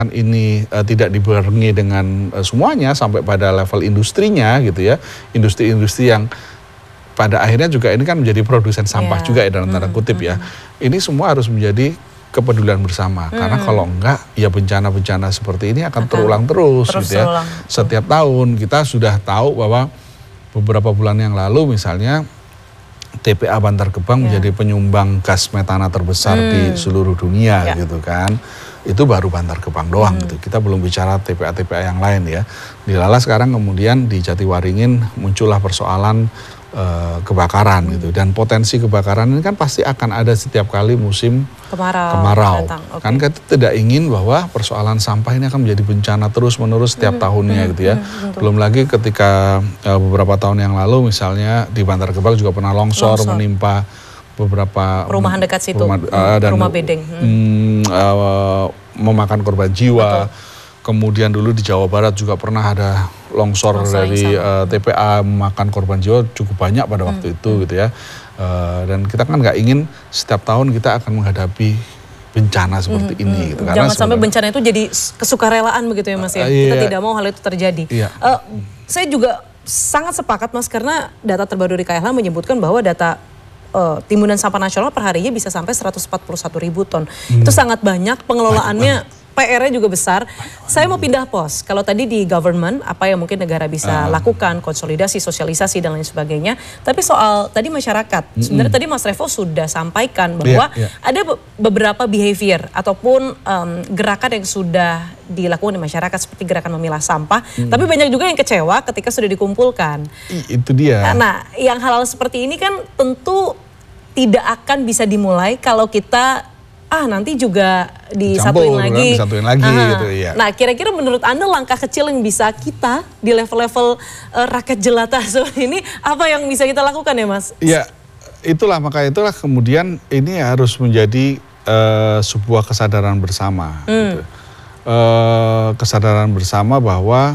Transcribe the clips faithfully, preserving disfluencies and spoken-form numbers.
ini uh, tidak dibarengi dengan uh, semuanya sampai pada level industrinya gitu ya, industri-industri yang pada akhirnya juga ini kan menjadi produsen sampah yeah. juga ya dalam tanda kutip mm, ya. Mm. Ini semua harus menjadi kepedulian bersama mm. karena kalau enggak ya bencana-bencana seperti ini akan, akan terulang terus, terus gitu ya. Ulang. Setiap tahun kita sudah tahu bahwa beberapa bulan yang lalu misalnya T P A Bantar Gebang yeah. menjadi penyumbang gas metana terbesar mm. di seluruh dunia yeah. gitu kan. Itu baru Bantar Gebang doang hmm. gitu. Kita belum bicara T P A T P A yang lain ya. Dilala sekarang kemudian di Jatiwaringin muncullah persoalan uh, kebakaran hmm. gitu. Dan potensi kebakaran ini kan pasti akan ada setiap kali musim kemarau. kemarau. Okay. Kan kita tidak ingin bahwa persoalan sampah ini akan menjadi bencana terus-menerus setiap hmm. tahunnya hmm. gitu ya. Hmm. Belum lagi ketika uh, beberapa tahun yang lalu misalnya di Bantar Gebang juga pernah longsor, longsor. menimpa beberapa perumahan dekat situ, rumah, uh, dan, rumah bedeng, hmm. Hmm, uh, memakan korban jiwa. Betul. Kemudian dulu di Jawa Barat juga pernah ada longsor Masa dari uh, T P A memakan korban jiwa cukup banyak pada waktu hmm. itu gitu ya. Uh, dan kita kan nggak ingin setiap tahun kita akan menghadapi bencana seperti hmm. ini. Gitu. Jangan sampai bencana itu jadi kesukarelaan begitu ya Mas ya. Uh, iya. Kita tidak mau hal itu terjadi. Iya. Uh, saya juga sangat sepakat Mas karena data terbaru dari K L H menyebutkan bahwa data Uh, timbunan sampah nasional per harinya bisa sampai seratus empat puluh satu ribu ton. Hmm. Itu sangat banyak, pengelolaannya P R-nya juga besar. Saya mau pindah pos. Kalau tadi di government, apa yang mungkin negara bisa uh. lakukan, konsolidasi, sosialisasi, dan lain sebagainya. Tapi soal tadi masyarakat, mm-hmm. sebenarnya tadi Mas Revo sudah sampaikan bahwa yeah, yeah. ada be beberapa behavior ataupun um, gerakan yang sudah dilakukan di masyarakat seperti gerakan memilah sampah. Mm. Tapi banyak juga yang kecewa ketika sudah dikumpulkan. I, itu dia. Nah, yang hal-hal seperti ini kan tentu tidak akan bisa dimulai kalau kita ah nanti juga disatuin Campur, lagi. Kan, disatuin lagi Aha. gitu ya. Nah, kira-kira menurut Anda langkah kecil yang bisa kita di level-level uh, rakyat jelata seperti ini apa yang bisa kita lakukan ya, Mas? Iya, itulah maka itulah kemudian ini harus menjadi uh, sebuah kesadaran bersama hmm. gitu. Uh, kesadaran bersama bahwa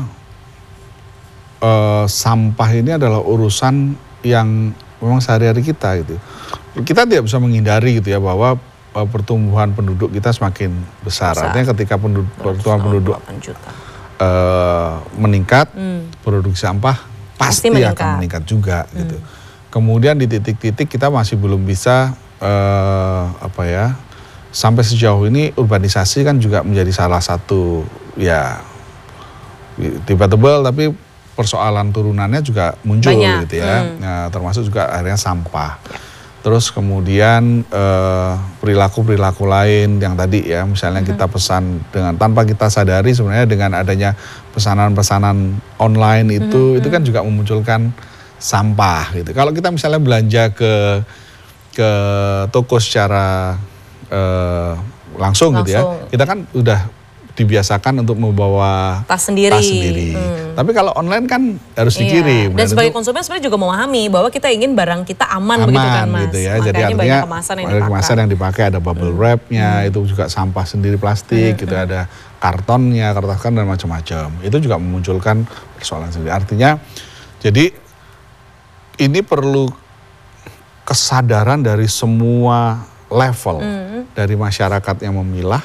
uh, sampah ini adalah urusan yang memang sehari-hari kita gitu. Kita tidak bisa menghindari gitu ya bahwa pertumbuhan penduduk kita semakin besar. besar. Artinya ketika penduduk, pertumbuhan penduduk uh, meningkat, hmm. produksi sampah pasti, pasti akan meningkat juga. Hmm. Gitu. Kemudian di titik-titik kita masih belum bisa uh, apa ya, sampai sejauh ini urbanisasi kan juga menjadi salah satu ya debatable, tapi persoalan turunannya juga muncul Banyak. gitu ya. Hmm. Nah, termasuk juga akhirnya sampah. Ya. Terus kemudian perilaku-perilaku eh, lain yang tadi ya, misalnya mm-hmm. kita pesan dengan tanpa kita sadari sebenarnya dengan adanya pesanan-pesanan online itu, mm-hmm. itu kan juga memunculkan sampah gitu. Kalau kita misalnya belanja ke ke toko secara eh, langsung, langsung gitu ya, kita kan udah dibiasakan untuk membawa tas sendiri. Tas sendiri. Hmm. Tapi kalau online kan harus iya. dikirim. Dan sebagai itu, konsumen sebenarnya juga memahami bahwa kita ingin barang kita aman, aman begitu kan Mas. Gitu ya. Makanya jadi artinya banyak kemasan yang dipakai. Kemasan yang dipakai ada bubble hmm. wrap-nya, hmm. itu juga sampah sendiri plastik, hmm. gitu hmm. ada kartonnya, kertas kan dan macam-macam. Itu juga memunculkan persoalan sendiri. Artinya jadi ini perlu kesadaran dari semua level, hmm. dari masyarakat yang memilah,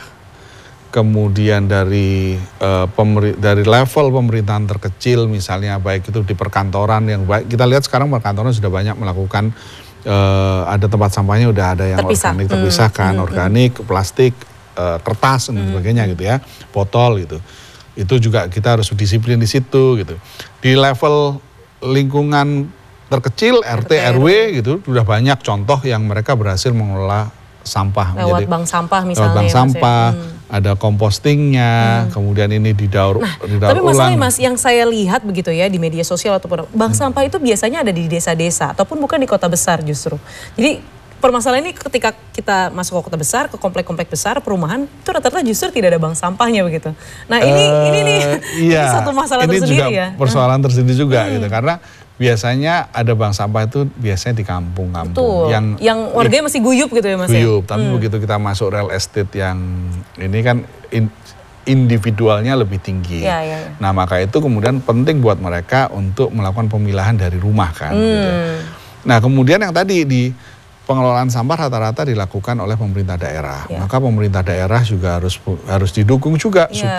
kemudian dari uh, pemeri dari level pemerintahan terkecil misalnya baik itu di perkantoran yang baik kita lihat sekarang perkantoran sudah banyak melakukan uh, ada tempat sampahnya udah ada yang Terpisah. organik terpisahkan hmm. organik plastik uh, kertas dan hmm. sebagainya gitu ya botol gitu itu juga kita harus disiplin di situ gitu di level lingkungan terkecil R T R W gitu sudah banyak contoh yang mereka berhasil mengelola sampah lewat bank sampah misalnya lewat bank sampah hmm. ada compostingnya hmm. kemudian ini didaur nah, didaur tapi masalahnya ulang. Mas yang saya lihat begitu ya di media sosial ataupun bank hmm. sampah itu biasanya ada di desa-desa ataupun bukan di kota besar justru jadi permasalahan ini ketika kita masuk ke kota besar ke komplek-komplek besar perumahan itu rata-rata justru tidak ada bank sampahnya begitu nah ini uh, ini nih iya, ini satu masalah ini tersendiri juga ya persoalan hmm. tersendiri juga hmm. gitu karena biasanya ada bank sampah itu biasanya di kampung-kampung yang yang warganya masih guyup gitu ya Mas guyup, ya? tapi hmm. begitu kita masuk real estate yang ini kan in, individualnya lebih tinggi. Ya, ya, ya. Nah maka itu kemudian penting buat mereka untuk melakukan pemilahan dari rumah kan. Hmm. Gitu. Nah kemudian yang tadi di pengelolaan sampah rata-rata dilakukan oleh pemerintah daerah. Ya. Maka pemerintah daerah juga harus harus didukung juga. Ya. Supaya